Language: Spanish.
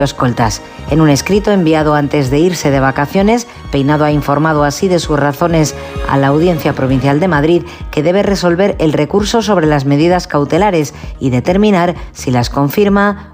escoltas. En un escrito enviado antes de irse de vacaciones, Peinado ha informado así de sus razones a la Audiencia Provincial de Madrid, que debe resolver el recurso sobre las medidas cautelares y determinar si las confirma